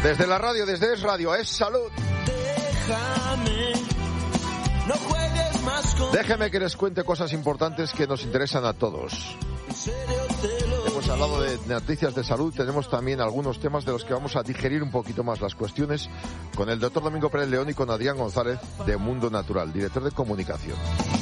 Desde la radio, desde Es Radio, Es Salud. Déjame, no juegues más con... Déjeme que les cuente cosas importantes que nos interesan a todos. Hemos hablado de noticias de salud, tenemos también algunos temas de los que vamos a digerir un poquito más las cuestiones con el doctor Domingo Pérez León y con Adrián González de Mundo Natural, director de comunicación.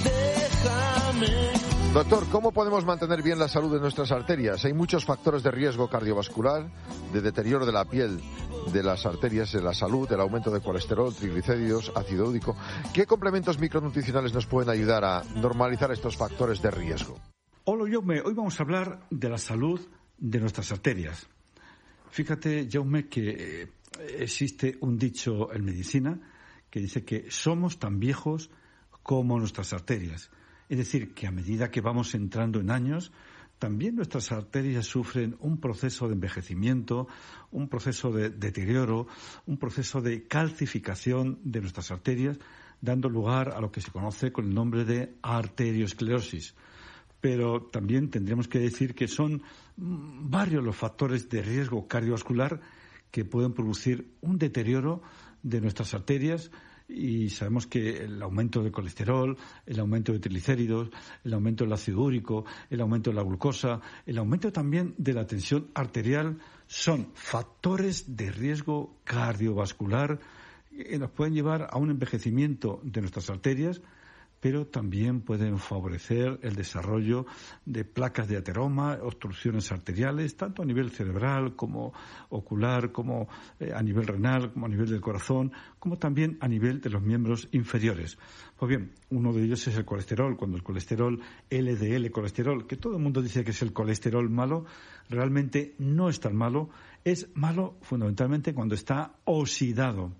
Doctor, ¿cómo podemos mantener bien la salud de nuestras arterias? Hay muchos factores de riesgo cardiovascular, de deterioro de la piel, de las arterias, de la salud, el aumento de colesterol, triglicéridos, ácido úrico. ¿Qué complementos micronutricionales nos pueden ayudar a normalizar estos factores de riesgo? Hola, Jaume. Hoy vamos a hablar de la salud de nuestras arterias. Fíjate, Jaume, que existe un dicho en medicina que dice que somos tan viejos como nuestras arterias. Es decir, que a medida que vamos entrando en años, también nuestras arterias sufren un proceso de envejecimiento, un proceso de deterioro, un proceso de calcificación de nuestras arterias, dando lugar a lo que se conoce con el nombre de arteriosclerosis. Pero también tendremos que decir que son varios los factores de riesgo cardiovascular que pueden producir un deterioro de nuestras arterias, y sabemos que el aumento de colesterol, el aumento de triglicéridos, el aumento del ácido úrico, el aumento de la glucosa, el aumento también de la tensión arterial son factores de riesgo cardiovascular que nos pueden llevar a un envejecimiento de nuestras arterias, pero también pueden favorecer el desarrollo de placas de ateroma, obstrucciones arteriales, tanto a nivel cerebral como ocular, como a nivel renal, como a nivel del corazón, como también a nivel de los miembros inferiores. Pues bien, uno de ellos es el colesterol. Cuando el colesterol, LDL colesterol, que todo el mundo dice que es el colesterol malo, realmente no es tan malo. Es malo fundamentalmente cuando está oxidado.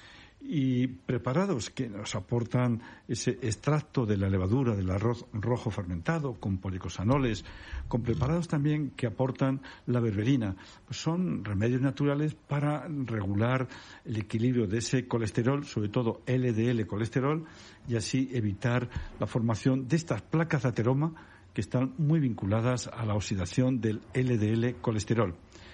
Y preparados que nos aportan ese extracto de la levadura del arroz rojo fermentado con policosanoles, con preparados también que aportan la berberina, pues son remedios naturales para regular el equilibrio de ese colesterol, sobre todo LDL colesterol, y así evitar la formación de estas placas de ateroma que están muy vinculadas a la oxidación del LDL colesterol.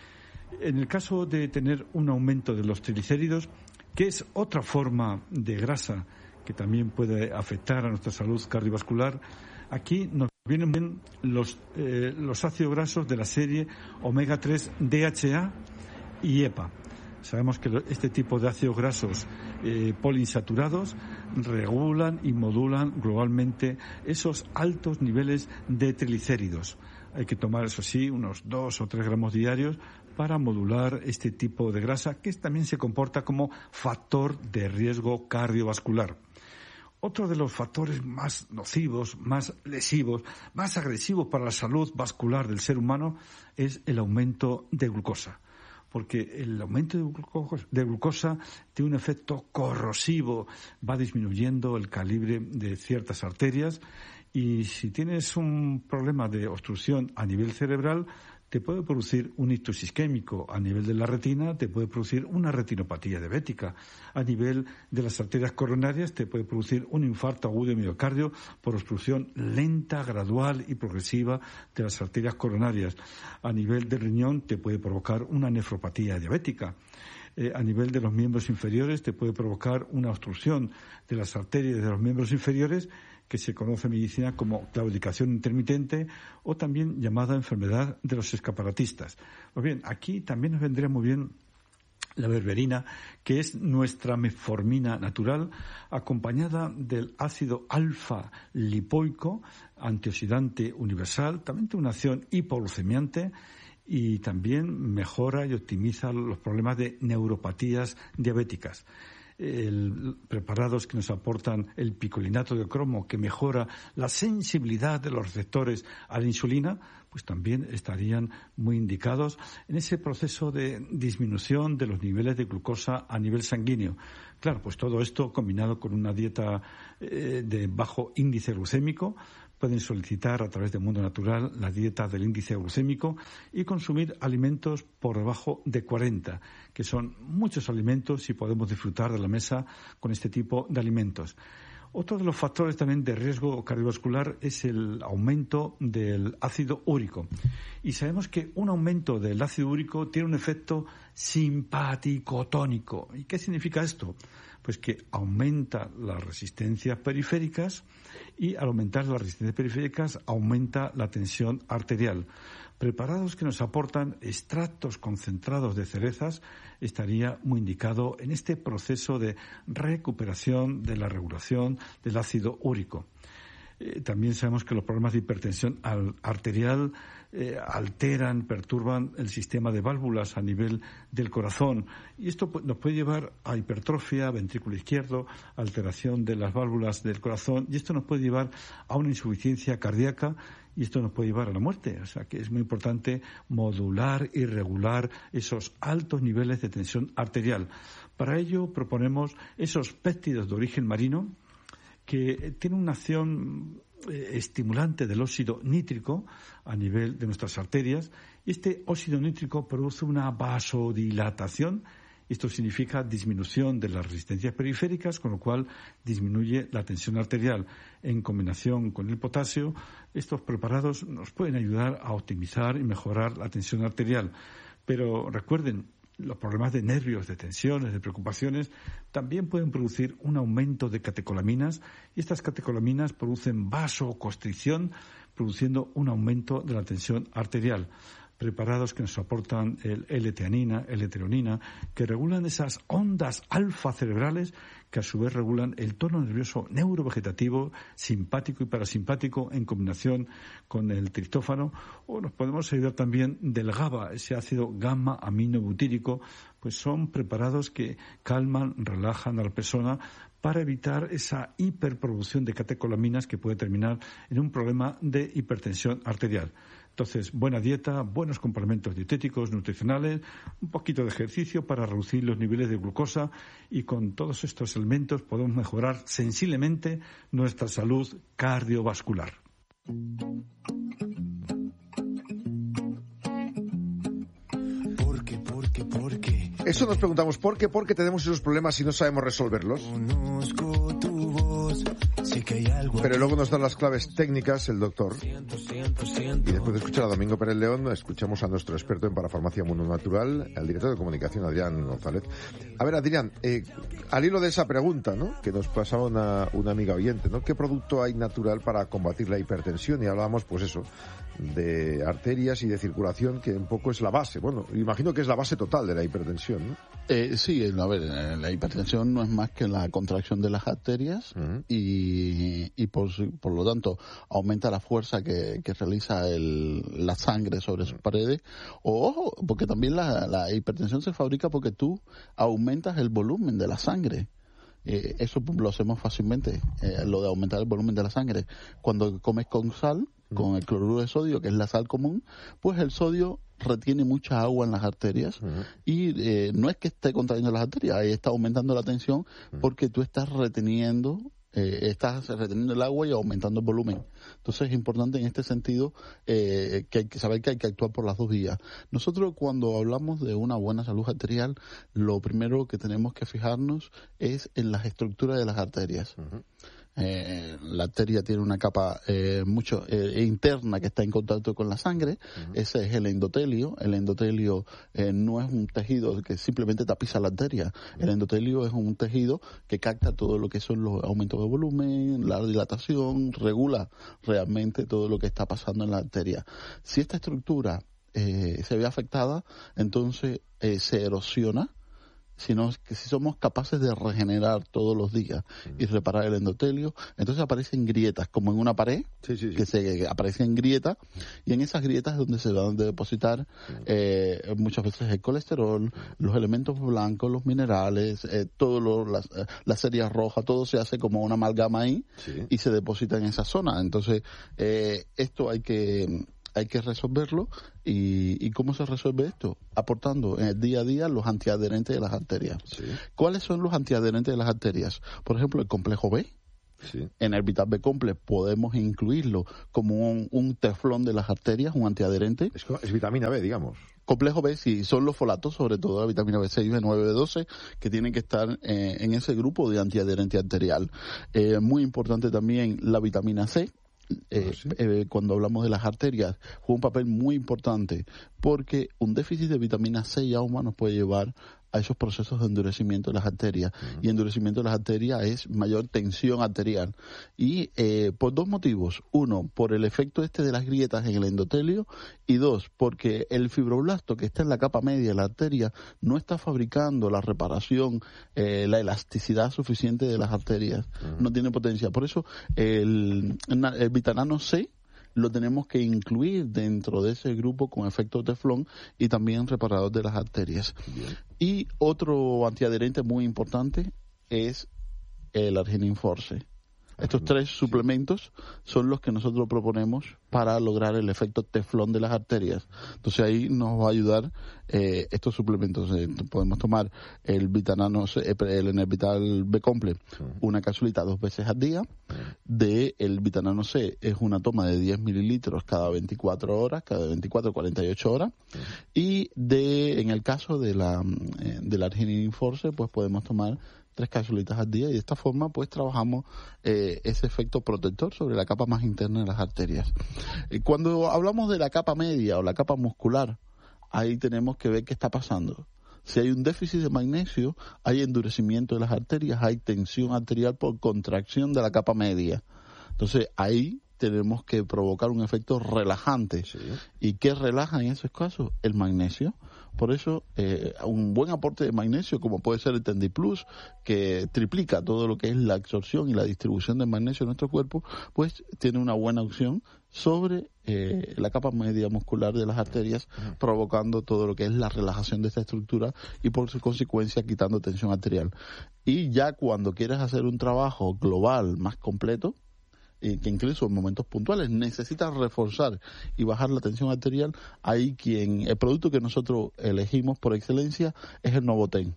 En el caso de tener un aumento de los triglicéridos, que es otra forma de grasa que también puede afectar a nuestra salud cardiovascular, aquí nos vienen bien los ácidos grasos de la serie omega 3 DHA y EPA. Sabemos que este tipo de ácidos grasos poliinsaturados regulan y modulan globalmente esos altos niveles de triglicéridos. Hay que tomar, eso sí, unos 2 o 3 gramos diarios para modular este tipo de grasa, que también se comporta como factor de riesgo cardiovascular. Otro de los factores más nocivos, más lesivos, más agresivos para la salud vascular del ser humano es el aumento de glucosa. Porque el aumento de glucosa tiene un efecto corrosivo, va disminuyendo el calibre de ciertas arterias, y si tienes un problema de obstrucción a nivel cerebral, te puede producir un ictus isquémico. A nivel de la retina te puede producir una retinopatía diabética. A nivel de las arterias coronarias te puede producir un infarto agudo de miocardio por obstrucción lenta, gradual y progresiva de las arterias coronarias. A nivel del riñón te puede provocar una nefropatía diabética. A nivel de los miembros inferiores te puede provocar una obstrucción de las arterias de los miembros inferiores, que se conoce en medicina como claudicación intermitente, o también llamada enfermedad de los escaparatistas. Pues bien, aquí también nos vendría muy bien la berberina, que es nuestra metformina natural, acompañada del ácido alfa-lipoico, antioxidante universal, también tiene una acción hipoglucemiante, y también mejora y optimiza los problemas de neuropatías diabéticas. Preparados que nos aportan el picolinato de cromo, que mejora la sensibilidad de los receptores a la insulina, pues también estarían muy indicados en ese proceso de disminución de los niveles de glucosa a nivel sanguíneo. Claro, pues todo esto combinado con una dieta de bajo índice glucémico. Pueden solicitar a través de Mundo Natural la dieta del índice glucémico y consumir alimentos por debajo de 40, que son muchos alimentos y podemos disfrutar de la mesa con este tipo de alimentos. Otro de los factores también de riesgo cardiovascular es el aumento del ácido úrico. Y sabemos que un aumento del ácido úrico tiene un efecto simpático-tónico. ¿Y qué significa esto? Pues que aumenta las resistencias periféricas y al aumentar las resistencias periféricas aumenta la tensión arterial. Preparados que nos aportan extractos concentrados de cerezas estaría muy indicado en este proceso de recuperación de la regulación del ácido úrico. También sabemos que los problemas de hipertensión arterial alteran, perturban el sistema de válvulas a nivel del corazón y esto nos puede llevar a hipertrofia, ventrículo izquierdo, alteración de las válvulas del corazón y esto nos puede llevar a una insuficiencia cardíaca y esto nos puede llevar a la muerte. O sea que es muy importante modular y regular esos altos niveles de tensión arterial. Para ello proponemos esos péptidos de origen marino que tienen una acción estimulante del óxido nítrico a nivel de nuestras arterias. Este óxido nítrico produce una vasodilatación. Esto significa disminución de las resistencias periféricas, con lo cual disminuye la tensión arterial. En combinación con el potasio, estos preparados nos pueden ayudar a optimizar y mejorar la tensión arterial. Pero recuerden, los problemas de nervios, de tensiones, de preocupaciones, también pueden producir un aumento de catecolaminas y estas catecolaminas producen vasoconstricción, produciendo un aumento de la tensión arterial. Preparados que nos aportan el L-teanina, L-treonina, que regulan esas ondas alfa cerebrales que a su vez regulan el tono nervioso neurovegetativo, simpático y parasimpático en combinación con el triptófano, o nos podemos ayudar también del GABA, ese ácido gamma-aminobutírico, pues son preparados que calman, relajan a la persona para evitar esa hiperproducción de catecolaminas que puede terminar en un problema de hipertensión arterial. Entonces, buena dieta, buenos complementos dietéticos, nutricionales, un poquito de ejercicio para reducir los niveles de glucosa y con todos estos elementos podemos mejorar sensiblemente nuestra salud cardiovascular. ¿Por qué? Eso nos preguntamos, ¿por qué? Porque tenemos esos problemas y no sabemos resolverlos. Conozco tu voz, sé que hay algo. Pero luego nos dan las claves técnicas el doctor. Y después de escuchar a Domingo Pérez León, escuchamos a nuestro experto en parafarmacia mononatural, el director de comunicación, Adrián González. A ver, Adrián, al hilo de esa pregunta, ¿no?, que nos pasaba una amiga oyente, ¿no?, ¿qué producto hay natural para combatir la hipertensión? Y hablábamos, pues eso, de arterias y de circulación, que un poco es la base. Bueno, imagino que es la base total de la hipertensión, ¿no? Sí, a ver, la hipertensión no es más que la contracción de las arterias y por lo tanto aumenta la fuerza que realiza la sangre sobre sus paredes. Ojo, porque también la hipertensión se fabrica porque tú aumentas el volumen de la sangre. Eso lo hacemos fácilmente, lo de aumentar el volumen de la sangre. Cuando comes con sal, con el cloruro de sodio, que es la sal común, pues el sodio retiene mucha agua en las arterias y no es que esté contrayendo las arterias, ahí está aumentando la tensión porque tú estás reteniendo el agua y aumentando el volumen. Entonces es importante en este sentido que hay que saber que hay que actuar por las dos vías. Nosotros cuando hablamos de una buena salud arterial, lo primero que tenemos que fijarnos es en las estructuras de las arterias. La arteria tiene una capa interna que está en contacto con la sangre. Ese es el endotelio. El endotelio no es un tejido que simplemente tapiza la arteria. El endotelio es un tejido que capta todo lo que son los aumentos de volumen, la dilatación, regula realmente todo lo que está pasando en la arteria. Si esta estructura se ve afectada, entonces se erosiona. Si somos capaces de regenerar todos los días y reparar el endotelio, entonces aparecen grietas, como en una pared, que aparecen grietas, y en esas grietas es donde se van a depositar muchas veces el colesterol, los elementos blancos, los minerales, las series rojas, todo se hace como una amalgama ahí y se deposita en esa zona. Entonces, esto hay que resolverlo. ¿Y cómo se resuelve esto? Aportando en el día a día los antiadherentes de las arterias. ¿Cuáles son los antiadherentes de las arterias? Por ejemplo, el complejo B. Sí. En el Vital B Complex podemos incluirlo como un teflón de las arterias, un antiadherente. Es vitamina B, digamos. Complejo B, sí, son los folatos, sobre todo la vitamina B6, B9, B12, que tienen que estar en ese grupo de antiadherente arterial. Muy importante también la vitamina C. Cuando hablamos de las arterias, juega un papel muy importante, porque un déficit de vitamina C y AUMA nos puede llevar a esos procesos de endurecimiento de las arterias. Y endurecimiento de las arterias es mayor tensión arterial. Y por dos motivos. Uno, por el efecto de las grietas en el endotelio. Y dos, porque el fibroblasto que está en la capa media de la arteria no está fabricando la reparación, la elasticidad suficiente de las arterias. No tiene potencia. Por eso el vitanano C lo tenemos que incluir dentro de ese grupo con efecto teflón y también reparador de las arterias. Bien. Y otro antiadherente muy importante es el Arginin Force. Estos tres suplementos son los que nosotros proponemos para lograr el efecto teflón de las arterias. Entonces ahí nos va a ayudar estos suplementos. Podemos tomar el Vitanano, el Enervital B Complex, una capsulita 2 veces al día. El Vitanano C es una toma de 10 mililitros cada 24 horas, cada 24 48 horas. Y en el caso de la Arginin Force, pues podemos tomar 3 capsulitas al día, y de esta forma pues trabajamos ese efecto protector sobre la capa más interna de las arterias. Cuando hablamos de la capa media o la capa muscular, ahí tenemos que ver qué está pasando. Si hay un déficit de magnesio, hay endurecimiento de las arterias, hay tensión arterial por contracción de la capa media. Entonces ahí tenemos que provocar un efecto relajante. Sí. ¿Y qué relaja en esos casos? El magnesio. Por eso, un buen aporte de magnesio, como puede ser el TendiPlus, que triplica todo lo que es la absorción y la distribución de magnesio en nuestro cuerpo, pues tiene una buena opción sobre la capa media muscular de las arterias, provocando todo lo que es la relajación de esta estructura y por su consecuencia quitando tensión arterial. Y ya cuando quieres hacer un trabajo global más completo, y que incluso en momentos puntuales necesitas reforzar y bajar la tensión arterial, ahí el producto que nosotros elegimos por excelencia es el Novoten.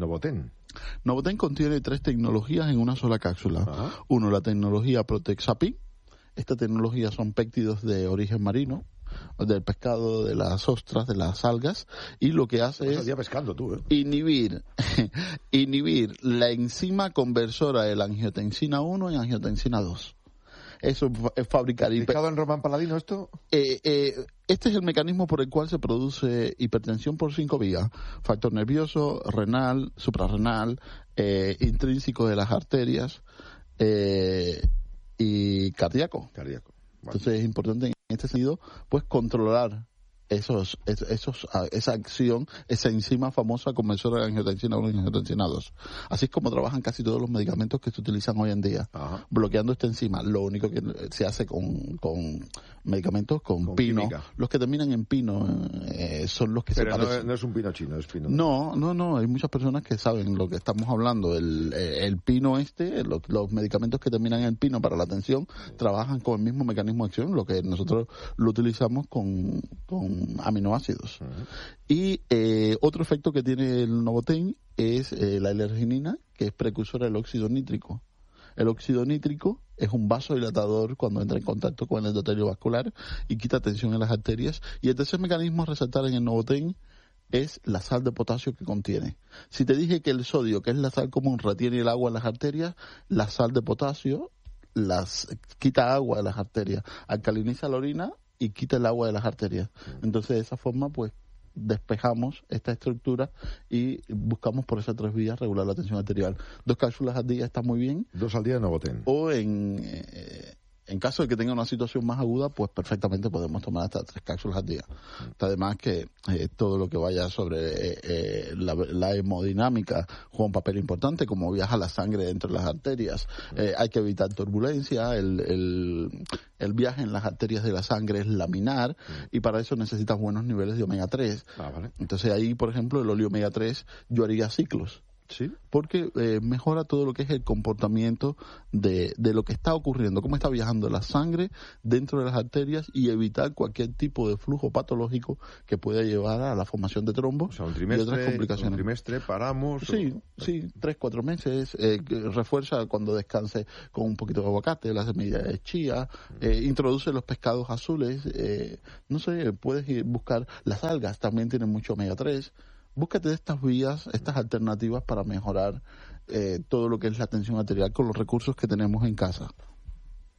Novoten contiene 3 tecnologías en una sola cápsula. Ajá. Uno, la tecnología Protexapi. Esta tecnología son péptidos de origen marino, del pescado, de las ostras, de las algas, y lo que hace es pescando tú, inhibir la enzima conversora de la angiotensina 1 y angiotensina 2. Eso es fabricar. ¿Explicado en Román Paladino esto? Este es el mecanismo por el cual se produce hipertensión por 5 vías: factor nervioso, renal, suprarrenal, intrínseco de las arterias y cardíaco. Bueno. Entonces es importante en este sentido pues controlar esa acción, esa enzima famosa conversora de angiotensina 1 y angiotensina 2. Así es como trabajan casi todos los medicamentos que se utilizan hoy en día. Ajá. Bloqueando esta enzima. Lo único que se hace con medicamentos con pino. Química. Los que terminan en pino son los que Pero se parecen. Pero no es un pino chino, es pino. No. Hay muchas personas que saben lo que estamos hablando. El pino los medicamentos que terminan en pino para la tensión trabajan con el mismo mecanismo de acción, lo que nosotros lo utilizamos con aminoácidos. Y otro efecto que tiene el Novoten es la L-arginina, que es precursora del óxido nítrico. El óxido nítrico es un vasodilatador cuando entra en contacto con el endotelio vascular y quita tensión en las arterias. Y el tercer mecanismo a resaltar en el Novoten es la sal de potasio que contiene. Si te dije que el sodio, que es la sal común, retiene el agua en las arterias, la sal de potasio quita agua de las arterias, alcaliniza la orina y quita el agua de las arterias. Entonces de esa forma pues despejamos esta estructura y buscamos por esas 3 vías regular la tensión arterial. 2 cápsulas al día está muy bien. 2 al día de Novoten. O en caso de que tenga una situación más aguda, pues perfectamente podemos tomar hasta 3 cápsulas al día. Además que todo lo que vaya sobre la hemodinámica juega un papel importante, como viaja la sangre dentro de las arterias. Hay que evitar turbulencia, el viaje en las arterias de la sangre es laminar, y para eso necesitas buenos niveles de omega 3. Vale. Entonces ahí, por ejemplo, el óleo omega 3 yo haría ciclos. ¿Sí? Porque mejora todo lo que es el comportamiento de lo que está ocurriendo, cómo está viajando la sangre dentro de las arterias y evitar cualquier tipo de flujo patológico que pueda llevar a la formación de trombos, O sea, un y otras complicaciones. trimestre paramos. Sí, 3-4 meses. Refuerza cuando descanse con un poquito de aguacate, la semilla de chía, introduce los pescados azules, no sé, puedes buscar las algas, también tienen mucho omega 3. Búscate estas vías, estas alternativas para mejorar todo lo que es la tensión arterial con los recursos que tenemos en casa.